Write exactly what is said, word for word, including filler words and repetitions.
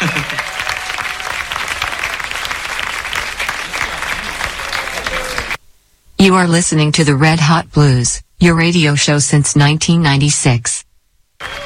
You are listening to the Red Hot Blues, your radio show since nineteen ninety-six.